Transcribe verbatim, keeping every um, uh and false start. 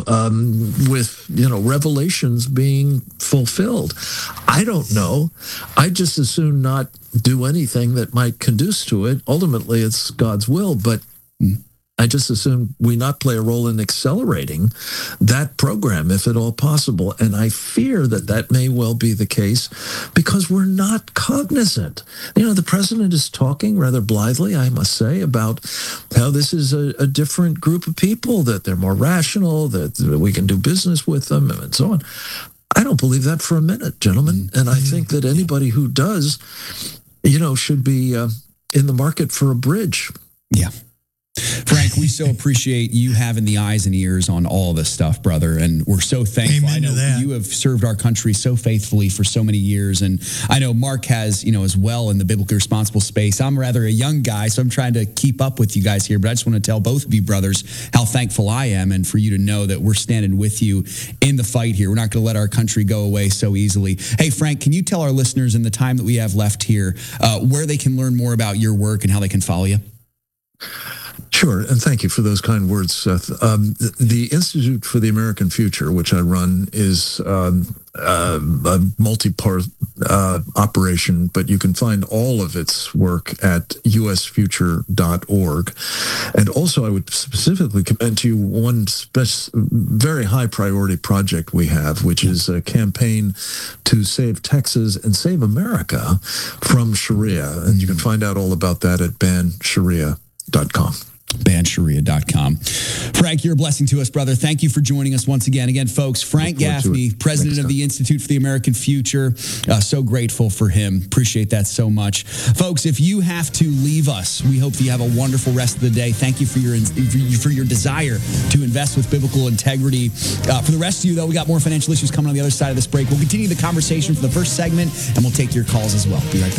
um, with, you know, revelations being fulfilled. I don't know. I'd just as soon not do anything that might conduce to it. Ultimately, it's God's will, but I just assume we not play a role in accelerating that program, if at all possible. And I fear that that may well be the case because we're not cognizant. You know, the president is talking rather blithely, I must say, about how this is a, a different group of people, that they're more rational, that we can do business with them, and so on. I don't believe that for a minute, gentlemen. And I think that anybody who does, you know, should be uh, in the market for a bridge. Yeah. Frank, we so appreciate you having the eyes and ears on all this stuff, brother, and we're so thankful. Amen I know to that. you have served our country so faithfully for so many years, and I know Mark has, you know, as well in the biblically responsible space. I'm rather a young guy, so I'm trying to keep up with you guys here, but I just want to tell both of you brothers how thankful I am, and for you to know that we're standing with you in the fight here. We're not going to let our country go away so easily. Hey, Frank, can you tell our listeners in the time that we have left here uh, where they can learn more about your work and how they can follow you? Sure, and thank you for those kind words, Seth. Um, the Institute for the American Future, which I run, is um, uh, a multi-part uh, operation, but you can find all of its work at u s future dot org. And also, I would specifically commend to you one spec- very high priority project we have, which is a campaign to save Texas and save America from Sharia. And you can find out all about that at ban sharia dot com. ban sharia dot com. Frank, you're a blessing to us, brother. Thank you for joining us once again. Again, folks, Frank Gaffney, president of the Institute for the American Future. Uh, so grateful for him. Appreciate that so much. Folks, if you have to leave us, we hope that you have a wonderful rest of the day. Thank you for your for your desire to invest with biblical integrity. Uh, for the rest of you, though, we got more financial issues coming on the other side of this break. We'll continue the conversation for the first segment, and we'll take your calls as well. Be right back.